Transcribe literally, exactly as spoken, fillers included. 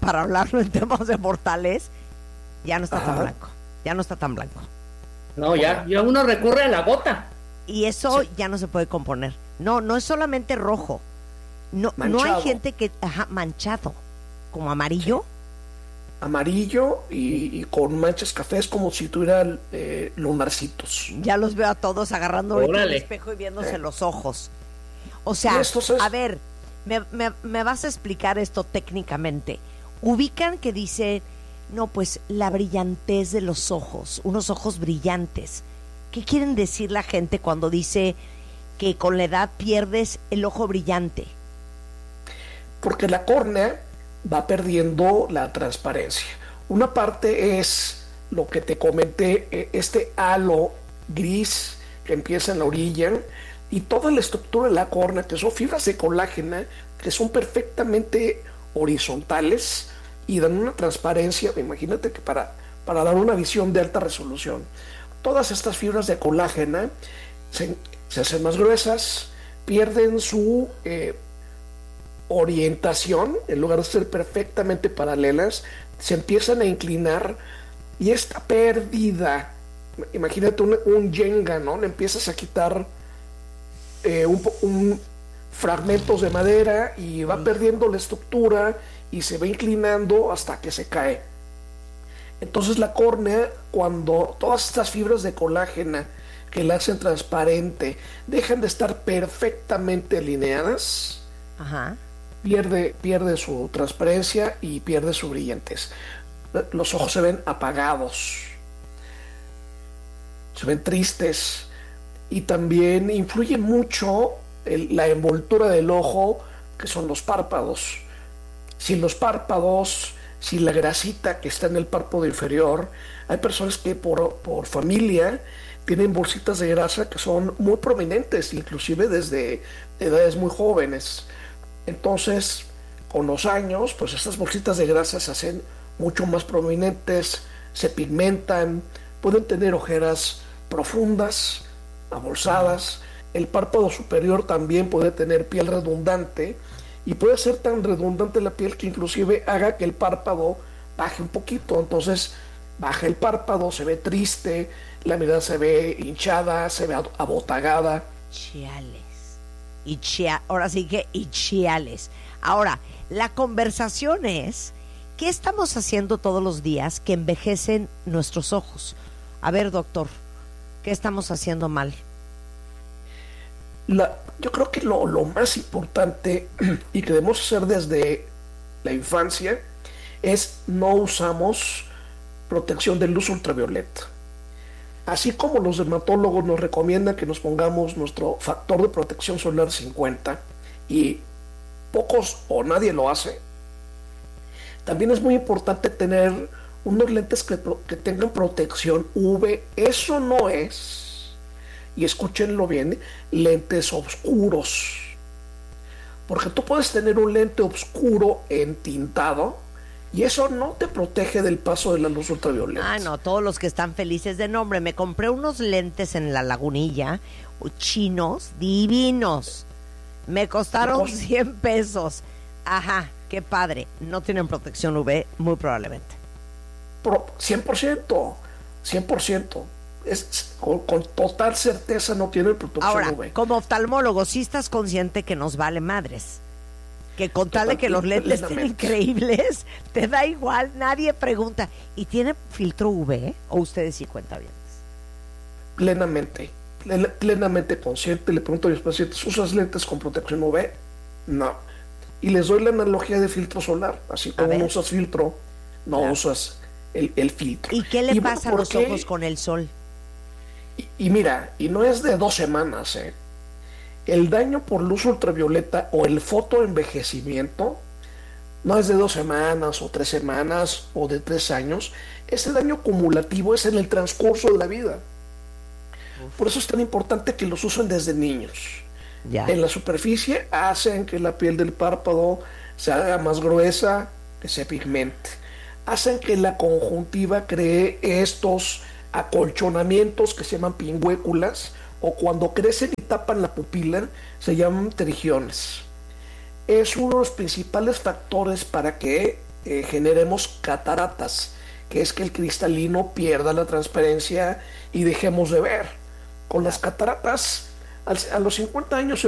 para hablarlo en temas de mortales, ya no está Ajá. tan blanco. Ya no está tan blanco. No, ya, ya uno recurre a la gota. Y eso Sí. ya no se puede componer. No, no es solamente rojo. No, no hay Manchado. gente que, ajá, manchado, como amarillo. Amarillo y, y con manchas cafés como si tuvieran eh, lunarcitos. Ya los veo a todos agarrando ahorita el Órale. espejo y viéndose Eh. los ojos. O sea, Y esto es- a ver, me, me- me vas a explicar esto técnicamente. Ubican que dice, no, pues la brillantez de los ojos, unos ojos brillantes. ¿Qué quieren decir la gente cuando dice que con la edad pierdes el ojo brillante? Porque la córnea va perdiendo la transparencia. Una parte es lo que te comenté, eh, este halo gris que empieza en la orilla, y toda la estructura de la córnea, que son fibras de colágena, que son perfectamente horizontales y dan una transparencia, imagínate que para, para dar una visión de alta resolución. Todas estas fibras de colágena se, se hacen más gruesas, pierden su eh, orientación, en lugar de ser perfectamente paralelas, se empiezan a inclinar, y esta pérdida, imagínate un, un Jenga, ¿no? Le empiezas a quitar eh, un, po- un fragmentos de madera y va perdiendo la estructura y se va inclinando hasta que se cae. Entonces la córnea, cuando todas estas fibras de colágena que la hacen transparente dejan de estar perfectamente alineadas, Ajá. pierde, pierde su transparencia y pierde su brillantez. Los ojos se ven apagados, se ven tristes, y también influye mucho el- la envoltura del ojo, que son los párpados. Sin los párpados, sin la grasita que está en el párpado inferior, hay personas que por, por familia tienen bolsitas de grasa que son muy prominentes, inclusive desde edades muy jóvenes. Entonces, con los años, pues estas bolsitas de grasa se hacen mucho más prominentes, se pigmentan, pueden tener ojeras profundas, abolsadas. El párpado superior también puede tener piel redundante, y puede ser tan redundante la piel que inclusive haga que el párpado baje un poquito. Entonces baja el párpado, se ve triste, la mirada se ve hinchada, se ve abotagada. Chiales. Y chia, ahora sí que y chiales. Ahora, la conversación es, ¿qué estamos haciendo todos los días que envejecen nuestros ojos? A ver, doctor, ¿qué estamos haciendo mal? La, yo creo que lo, lo más importante y que debemos hacer desde la infancia es no usamos protección de luz ultravioleta. Así como los dermatólogos nos recomiendan que nos pongamos nuestro factor de protección solar cincuenta, y pocos o nadie lo hace, también es muy importante tener unos lentes que, que tengan protección U V. Eso no es, y escúchenlo bien, lentes oscuros. Porque tú puedes tener un lente oscuro entintado y eso no te protege del paso de la luz ultravioleta. Ah, no, todos los que están felices de nombre. Me compré unos lentes en la Lagunilla, chinos, divinos. Me costaron No. cien pesos. Ajá, qué padre. No tienen protección U V, muy probablemente. Pro- cien por ciento, cien por ciento. Es, con, con total certeza no tiene protección Ahora, U V. como oftalmólogo, ¿sí estás consciente que nos vale madres? Que con tal de que los lentes estén Plenamente. increíbles, te da igual, nadie pregunta. ¿Y tiene filtro U V? ¿O ustedes sí cuentan bien? Plenamente, plen- plenamente consciente. Le pregunto a mis pacientes, ¿usas lentes con protección U V? No. Y les doy la analogía de filtro solar. Así como ver. no usas filtro, no Claro. usas el, el filtro. ¿Y qué le Y bueno, pasa a ¿por los qué? ojos con el sol? Y, y mira, y no es de dos semanas, ¿eh? El daño por luz ultravioleta o el fotoenvejecimiento no es de dos semanas o tres semanas o de tres años. Ese daño acumulativo es en el transcurso de la vida. Por eso es tan importante que los usen desde niños. Ya. En la superficie hacen que la piel del párpado se haga más gruesa, que se pigmente. Hacen que la conjuntiva cree estos acolchonamientos que se llaman pingüéculas, o cuando crecen y tapan la pupila se llaman pterigiones. Es uno de los principales factores para que eh, generemos cataratas, que es que el cristalino pierda la transparencia y dejemos de ver. Con las cataratas, al- a los cincuenta años